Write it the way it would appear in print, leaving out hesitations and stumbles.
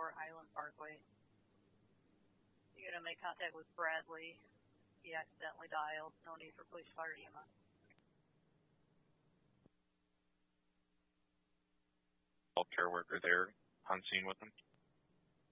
4 Highland Parkway. You're going to make contact with Bradley. He accidentally dialed. No need for police, fire, EMS. Healthcare worker there on scene with him.